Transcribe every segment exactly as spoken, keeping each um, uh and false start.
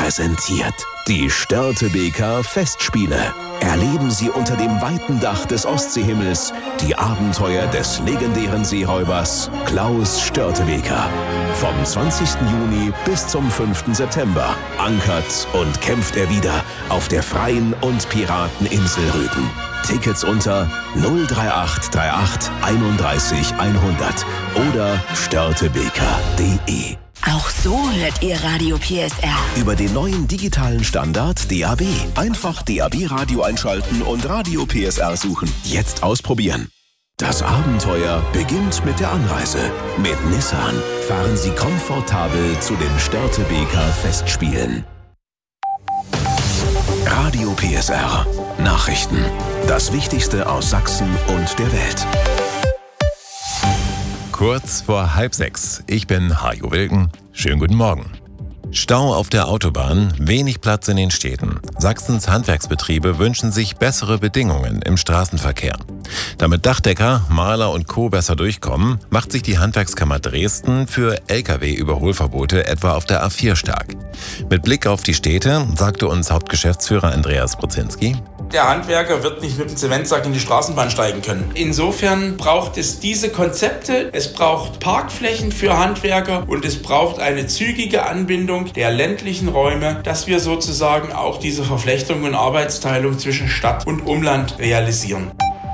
präsentiert die Störtebeker Festspiele. Erleben Sie unter dem weiten Dach des Ostseehimmels die Abenteuer des legendären Seeräubers Klaus Störtebeker. Vom zwanzigsten Juni bis zum fünften September ankert und kämpft er wieder auf der freien und Pirateninsel Rügen. Tickets unter null drei acht drei acht einunddreißig hundert oder störtebeker punkt de. Auch so hört ihr Radio P S R. Über den neuen digitalen Standard D A B. Einfach D A B-Radio einschalten und Radio P S R suchen. Jetzt ausprobieren. Das Abenteuer beginnt mit der Anreise. Mit Nissan fahren Sie komfortabel zu den Störtebeker Festspielen. Radio P S R. Nachrichten. Das Wichtigste aus Sachsen und der Welt. Kurz vor halb sechs. Ich bin Hajo Wilken. Schönen guten Morgen. Stau auf der Autobahn, wenig Platz in den Städten. Sachsens Handwerksbetriebe wünschen sich bessere Bedingungen im Straßenverkehr. Damit Dachdecker, Maler und Co. besser durchkommen, macht sich die Handwerkskammer Dresden für L K W-Überholverbote etwa auf der A vier stark. Mit Blick auf die Städte sagte uns Hauptgeschäftsführer Andreas Brozinski: Der Handwerker wird nicht mit dem Zementsack in die Straßenbahn steigen können. Insofern braucht es diese Konzepte, es braucht Parkflächen für Handwerker und es braucht eine zügige Anbindung der ländlichen Räume, dass wir sozusagen auch diese Verflechtung und Arbeitsteilung zwischen Stadt und Umland realisieren.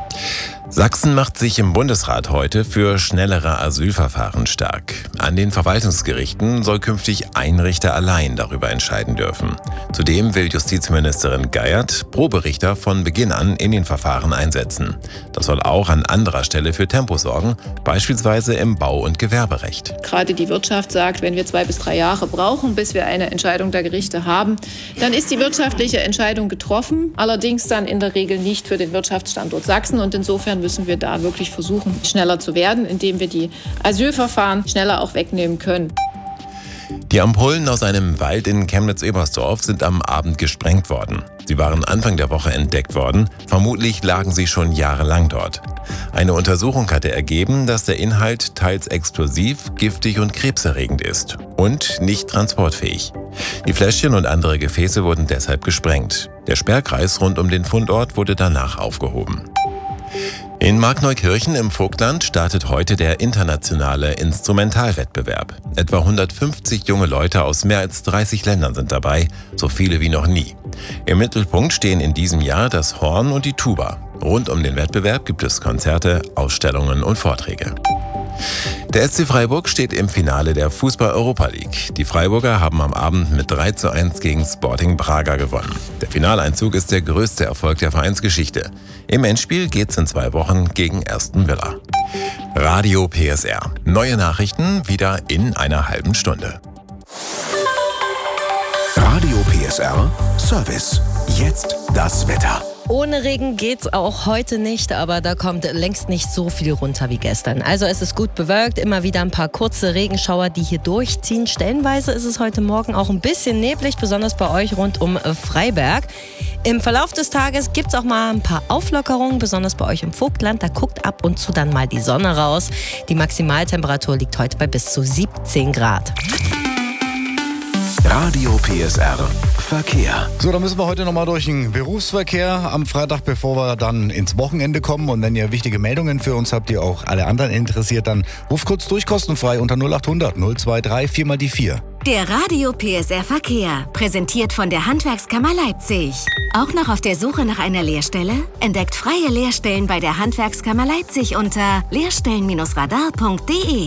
Sachsen macht sich im Bundesrat heute für schnellere Asylverfahren stark. An den Verwaltungsgerichten soll künftig ein Richter allein darüber entscheiden dürfen. Zudem will Justizministerin Geiert Proberichter von Beginn an in den Verfahren einsetzen. Das soll auch an anderer Stelle für Tempo sorgen, beispielsweise im Bau- und Gewerberecht. Gerade die Wirtschaft sagt, wenn wir zwei bis drei Jahre brauchen, bis wir eine Entscheidung der Gerichte haben, dann ist die wirtschaftliche Entscheidung getroffen, allerdings dann in der Regel nicht für den Wirtschaftsstandort Sachsen, und insofern müssen wir da wirklich versuchen, schneller zu werden, indem wir die Asylverfahren schneller auch wegnehmen können. Die Ampullen aus einem Wald in Chemnitz-Ebersdorf sind am Abend gesprengt worden. Sie waren Anfang der Woche entdeckt worden. Vermutlich lagen sie schon jahrelang dort. Eine Untersuchung hatte ergeben, dass der Inhalt teils explosiv, giftig und krebserregend ist und nicht transportfähig. Die Fläschchen und andere Gefäße wurden deshalb gesprengt. Der Sperrkreis rund um den Fundort wurde danach aufgehoben. In Markneukirchen im Vogtland startet heute der internationale Instrumentalwettbewerb. Etwa hundertfünfzig junge Leute aus mehr als dreißig Ländern sind dabei, so viele wie noch nie. Im Mittelpunkt stehen in diesem Jahr das Horn und die Tuba. Rund um den Wettbewerb gibt es Konzerte, Ausstellungen und Vorträge. Der S C Freiburg steht im Finale der Fußball-Europa League. Die Freiburger haben am Abend mit drei zu eins gegen Sporting Braga gewonnen. Der Finaleinzug ist der größte Erfolg der Vereinsgeschichte. Im Endspiel geht's in zwei Wochen gegen Aston Villa. Radio P S R. Neue Nachrichten wieder in einer halben Stunde. Radio P S R Service. Jetzt das Wetter. Ohne Regen geht's auch heute nicht, aber da kommt längst nicht so viel runter wie gestern. Also es ist gut bewölkt, immer wieder ein paar kurze Regenschauer, die hier durchziehen. Stellenweise ist es heute Morgen auch ein bisschen neblig, besonders bei euch rund um Freiberg. Im Verlauf des Tages gibt's auch mal ein paar Auflockerungen, besonders bei euch im Vogtland. Da guckt ab und zu dann mal die Sonne raus. Die Maximaltemperatur liegt heute bei bis zu siebzehn Grad. Radio P S R Verkehr. So, dann müssen wir heute nochmal durch den Berufsverkehr am Freitag, bevor wir dann ins Wochenende kommen. Und wenn ihr wichtige Meldungen für uns habt, die auch alle anderen interessiert, dann ruft kurz durch, kostenfrei unter null acht hundert null zwei drei vier mal die vier. Der Radio P S R Verkehr, präsentiert von der Handwerkskammer Leipzig. Auch noch auf der Suche nach einer Lehrstelle? Entdeckt freie Lehrstellen bei der Handwerkskammer Leipzig unter lehrstellen radar punkt de.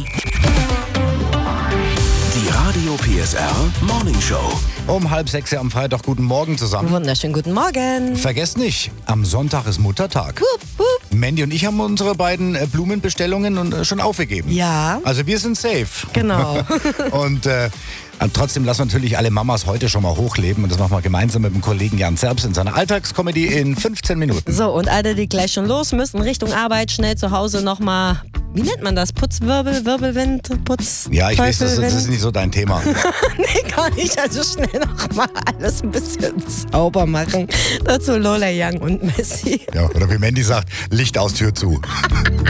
Die Radio P S R Morning Show. Um halb sechs am Freitag. Guten Morgen zusammen. Wunderschönen guten Morgen. Vergesst nicht, am Sonntag ist Muttertag. Hup, hup. Mandy und ich haben unsere beiden Blumenbestellungen schon aufgegeben. Ja. Also wir sind safe. Genau. Und äh, trotzdem lassen wir natürlich alle Mamas heute schon mal hochleben. Und das machen wir gemeinsam mit dem Kollegen Jan Zerbs in seiner Alltagscomedy in fünfzehn Minuten. So, und alle, die gleich schon los müssen, Richtung Arbeit, schnell zu Hause nochmal, wie nennt man das? Putzwirbel, Wirbelwind, Putz, Ja, ich weiß, das, Teufelwind? das ist nicht so dein Thema. Nee, gar nicht. Also schnell nochmal alles ein bisschen sauber machen. Dazu Lola Young und Messi. Ja, oder wie Mandy sagt, Licht aus, Tür zu.